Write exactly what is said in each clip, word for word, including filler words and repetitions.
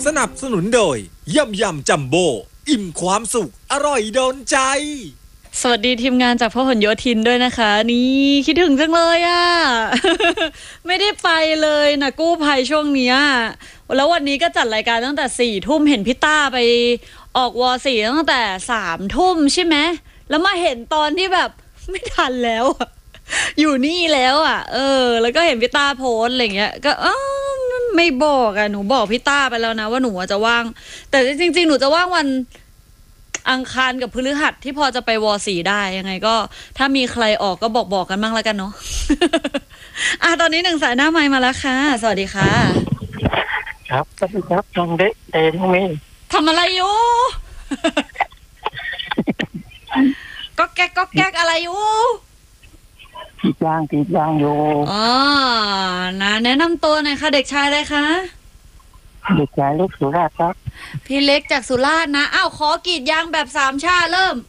สนับสนุนโดยยำยำจัมโบ้อิ่มความสุขอร่อยโดนใจสวัสดีทีมงานจากพหลโยธินด้วยนะคะนี่คิดถึงจังเลยอะ ไม่ได้ไปเลยนะกู้ภัยช่วงนี้แล้ววันนี้ก็จัดรายการตั้งแต่สี่ทุ่มเห็นพี่ต้าไปออกวอสี่ตั้งแต่สามทุ่มใช่ไหมแล้วมาเห็นตอนที่แบบไม่ทันแล้ว อยู่นี่แล้วอ่ะเออแล้วก็เห็นพี่ต้าโพสอะไรเงี้ยก็เออไม่บอกอ่ะหนูบอกพี่ต้าไปแล้วนะว่าหนูจะว่างแต่จริงๆหนูจะว่างวันอังคารกับพฤหัสที่พอจะไปวอสี่ได้ยังไงก็ถ้ามีใครออกก็บอกบอกกันบ้างแล้วกันเนาะ อ่ะตอนนี้หนึ่งสายหน้าไมค์มาแล้วค่ะสวัสดีค่ะครับสวัสดีครับน้องเด็กเดนน้องเมย์ทำอะไรอยู่ ก็แก๊กก็แก๊กอะไรอยู่กีดยางกีดยางอยู่อ๋อนะแนะนำตัวหน่อยค่ะเด็กชายอะไรคะเด็กชายเล็กสุราษฎร์ครับพี่เล็กจากสุราษฎร์นะอ้าวขอกรีดยางแบบสามชาเริ่ม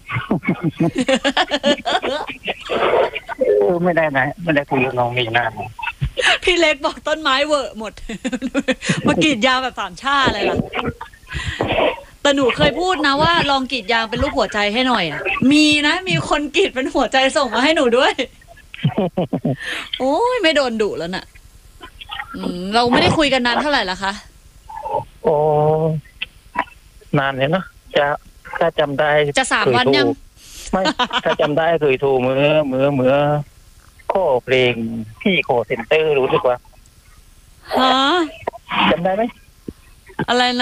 เออไม่ได้ไหนไม่ได้คุยกับน้องมีนานพี่เล็กบอกต้นไม้เวอะหมด มากรีดยางแบบสามชาอะไรล่ะแต่หนูเคยพูดนะว่าลองกรีดยางเป็นรูปหัวใจให้หน่อยอ่ะมีนะมีคนกรีดเป็นหัวใจส่งมาให้หนูด้วย โอ้ยไม่โดนดุแล้วน่ะเราไม่ได้คุยกันนานเท่าไหร่ละคะโอ้นานเลยเนาะจะถ้าจำได้จะสามวันยังไม่ถ้าจำได้เคยโทรเมื่อเมื่อเมื่อข้อเพลงพี่โคเซ็นเตอร์รู้สึกว่าฮะจำได้ไหมอะไร